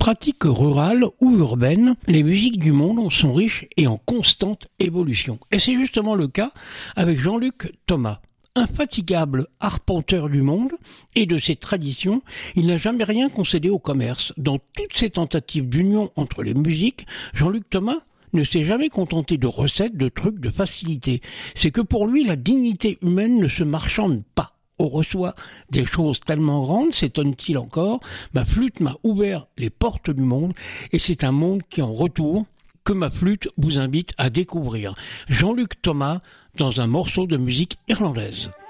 Pratiques rurales ou urbaines, les musiques du monde sont riches et en constante évolution. Et c'est justement le cas avec Jean-Luc Thomas. Infatigable arpenteur du monde et de ses traditions, il n'a jamais rien concédé au commerce. Dans toutes ses tentatives d'union entre les musiques, Jean-Luc Thomas ne s'est jamais contenté de recettes, de trucs, de facilités. C'est que pour lui, la dignité humaine ne se marchande pas. On reçoit des choses tellement grandes, s'étonne-t-il encore, ma flûte m'a ouvert les portes du monde et c'est un monde qui en retour que ma flûte vous invite à découvrir. Jean-Luc Thomas dans un morceau de musique irlandaise.